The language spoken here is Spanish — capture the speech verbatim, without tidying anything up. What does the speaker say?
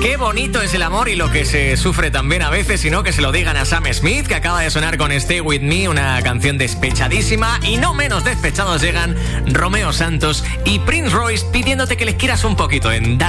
Qué bonito es el amor y lo que se sufre también a veces, sino que se lo digan a Sam Smith, que acaba de sonar con Stay With Me, una canción despechadísima, y no menos despechados llegan Romeo Santos y Prince Royce pidiéndote que les quieras un poquito en